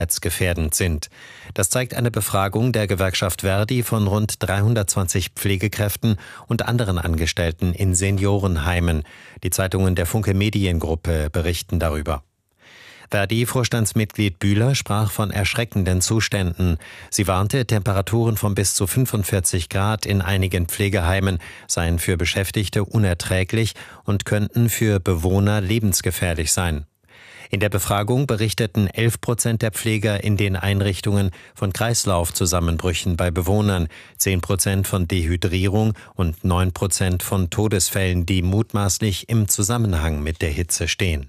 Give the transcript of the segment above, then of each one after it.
gefährdend sind. Das zeigt eine Befragung der Gewerkschaft ver.di von rund 320 Pflegekräften und anderen Angestellten in Seniorenheimen. Die Zeitungen der Funke Mediengruppe berichten darüber. ver.di-Vorstandsmitglied Bühler sprach von erschreckenden Zuständen. Sie warnte, Temperaturen von bis zu 45 Grad in einigen Pflegeheimen seien für Beschäftigte unerträglich und könnten für Bewohner lebensgefährlich sein. In der Befragung berichteten 11% der Pfleger in den Einrichtungen von Kreislaufzusammenbrüchen bei Bewohnern, 10% von Dehydrierung und 9% von Todesfällen, die mutmaßlich im Zusammenhang mit der Hitze stehen.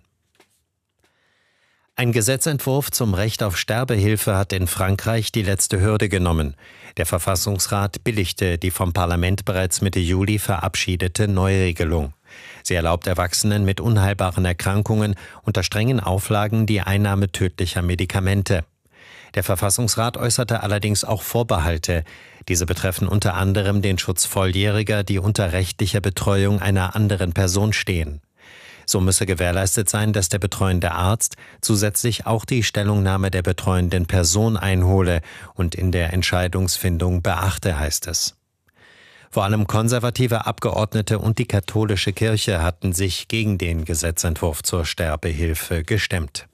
Ein Gesetzentwurf zum Recht auf Sterbehilfe hat in Frankreich die letzte Hürde genommen. Der Verfassungsrat billigte die vom Parlament bereits Mitte Juli verabschiedete Neuregelung. Sie erlaubt Erwachsenen mit unheilbaren Erkrankungen unter strengen Auflagen die Einnahme tödlicher Medikamente. Der Verfassungsrat äußerte allerdings auch Vorbehalte. Diese betreffen unter anderem den Schutz Volljähriger, die unter rechtlicher Betreuung einer anderen Person stehen. So müsse gewährleistet sein, dass der betreuende Arzt zusätzlich auch die Stellungnahme der betreuenden Person einhole und in der Entscheidungsfindung beachte, heißt es. Vor allem konservative Abgeordnete und die katholische Kirche hatten sich gegen den Gesetzentwurf zur Sterbehilfe gestemmt.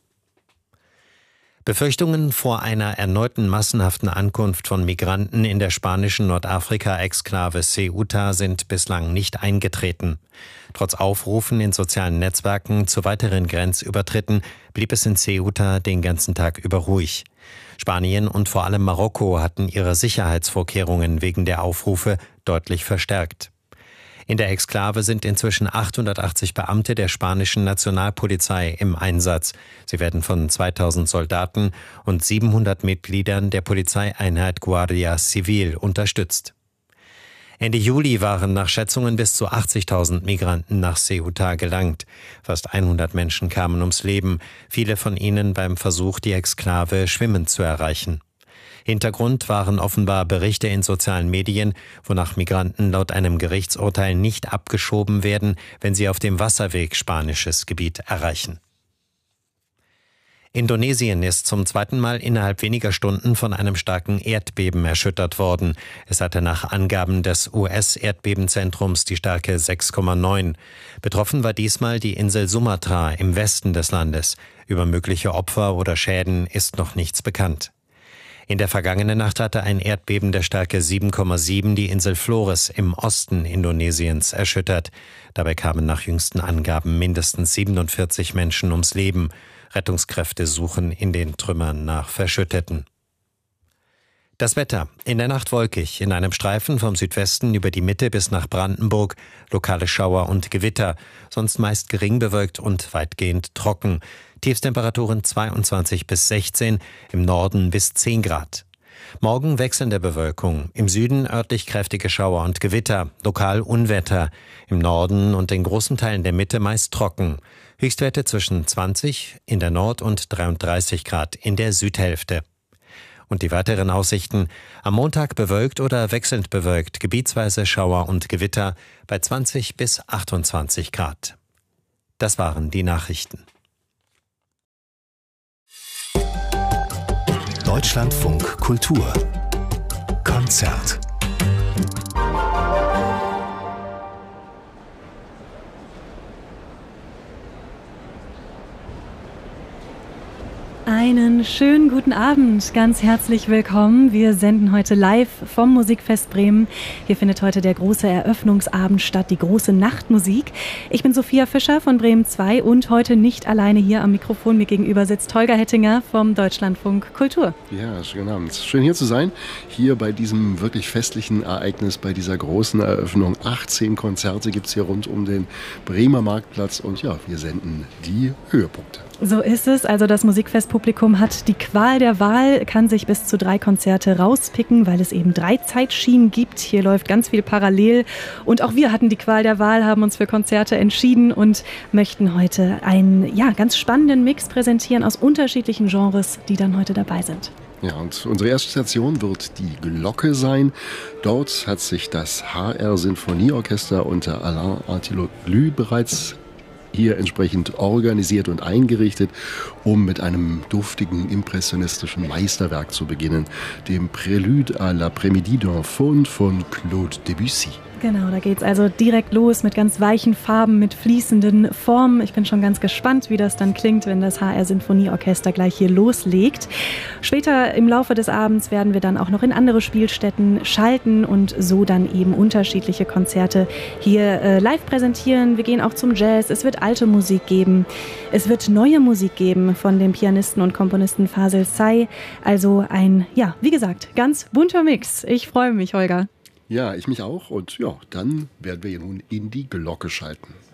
Befürchtungen vor einer erneuten massenhaften Ankunft von Migranten in der spanischen Nordafrika-Exklave Ceuta sind bislang nicht eingetreten. Trotz Aufrufen in sozialen Netzwerken zu weiteren Grenzübertritten blieb es in Ceuta den ganzen Tag über ruhig. Spanien und vor allem Marokko hatten ihre Sicherheitsvorkehrungen wegen der Aufrufe deutlich verstärkt. In der Exklave sind inzwischen 880 Beamte der spanischen Nationalpolizei im Einsatz. Sie werden von 2000 Soldaten und 700 Mitgliedern der Polizeieinheit Guardia Civil unterstützt. Ende Juli waren nach Schätzungen bis zu 80.000 Migranten nach Ceuta gelangt. Fast 100 Menschen kamen ums Leben, viele von ihnen beim Versuch, die Exklave schwimmend zu erreichen. Hintergrund waren offenbar Berichte in sozialen Medien, wonach Migranten laut einem Gerichtsurteil nicht abgeschoben werden, wenn sie auf dem Wasserweg spanisches Gebiet erreichen. Indonesien ist zum zweiten Mal innerhalb weniger Stunden von einem starken Erdbeben erschüttert worden. Es hatte nach Angaben des US-Erdbebenzentrums die Stärke 6,9. Betroffen war diesmal die Insel Sumatra im Westen des Landes. Über mögliche Opfer oder Schäden ist noch nichts bekannt. In der vergangenen Nacht hatte ein Erdbeben der Stärke 7,7 die Insel Flores im Osten Indonesiens erschüttert. Dabei kamen nach jüngsten Angaben mindestens 47 Menschen ums Leben. Rettungskräfte suchen in den Trümmern nach Verschütteten. Das Wetter. In der Nacht wolkig, in einem Streifen vom Südwesten über die Mitte bis nach Brandenburg, lokale Schauer und Gewitter, sonst meist gering bewölkt und weitgehend trocken. Tiefstemperaturen 22 bis 16, im Norden bis 10 Grad. Morgen wechselnde Bewölkung, im Süden örtlich kräftige Schauer und Gewitter, lokal Unwetter, im Norden und in großen Teilen der Mitte meist trocken. Höchstwerte zwischen 20 in der Nord- und 33 Grad in der Südhälfte. Und die weiteren Aussichten: am Montag bewölkt oder wechselnd bewölkt, gebietsweise Schauer und Gewitter bei 20 bis 28 Grad. Das waren die Nachrichten. Deutschlandfunk Kultur Konzert. Einen schönen guten Abend, ganz herzlich willkommen. Wir senden heute live vom Musikfest Bremen. Hier findet heute der große Eröffnungsabend statt, die große Nachtmusik. Ich bin Sophia Fischer von Bremen 2 und heute nicht alleine hier am Mikrofon. Mir gegenüber sitzt Holger Hettinger vom Deutschlandfunk Kultur. Ja, schönen Abend. Schön hier zu sein, hier bei diesem wirklich festlichen Ereignis, bei dieser großen Eröffnung. 18 Konzerte gibt es hier rund um den Bremer Marktplatz und ja, wir senden die Höhepunkte. So ist es. Also das Musikfestpublikum hat die Qual der Wahl, kann sich bis zu 3 Konzerte rauspicken, weil es eben 3 Zeitschienen gibt. Hier läuft ganz viel parallel. Und auch wir hatten die Qual der Wahl, haben uns für Konzerte entschieden und möchten heute einen ganz spannenden Mix präsentieren aus unterschiedlichen Genres, die dann heute dabei sind. Ja, und unsere erste Station wird die Glocke sein. Dort hat sich das HR Sinfonieorchester unter Alain Artiloglü bereits hier entsprechend organisiert und eingerichtet, um mit einem duftigen, impressionistischen Meisterwerk zu beginnen, dem Prélude à l'après-midi d'un Faune von Claude Debussy. Genau, da geht's also direkt los mit ganz weichen Farben, mit fließenden Formen. Ich bin schon ganz gespannt, wie das dann klingt, wenn das HR Sinfonieorchester gleich hier loslegt. Später im Laufe des Abends werden wir dann auch noch in andere Spielstätten schalten und so dann eben unterschiedliche Konzerte hier live präsentieren. Wir gehen auch zum Jazz. Es wird alte Musik geben. Es wird neue Musik geben von dem Pianisten und Komponisten Fasil Say. Also ein, ja, wie gesagt, ganz bunter Mix. Ich freue mich, Holger. Ja, ich mich auch. Und ja, dann werden wir nun in die Glocke schalten.